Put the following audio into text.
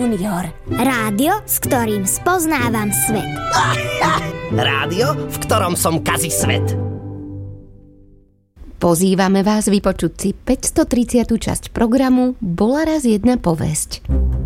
Junior. Rádio, s ktorým spoznávam svet. Rádio, v ktorom som kazí svet. Pozývame vás vypočuť si 530. časť programu Bola raz jedna povesť.